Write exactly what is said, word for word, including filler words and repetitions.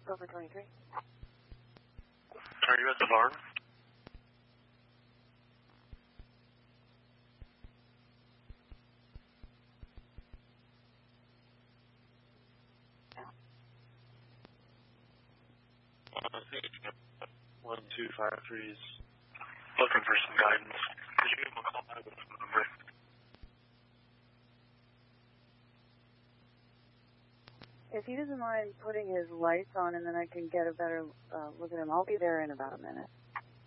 Over twenty-three. Are you at the barn? One two five three is looking for some guidance. Could you give him a call back with the number? If he doesn't mind putting his lights on and then I can get a better uh, look at him, I'll be there in about a minute.